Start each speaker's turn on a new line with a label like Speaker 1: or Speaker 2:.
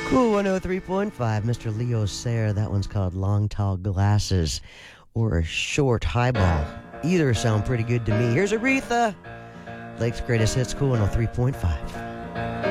Speaker 1: Cool 103.5, Mr. Leo Sayer. That one's called Long Tall Glasses or Short Highball. Either sound pretty good to me. Here's Aretha, Lake's Greatest Hits, Cool 103.5.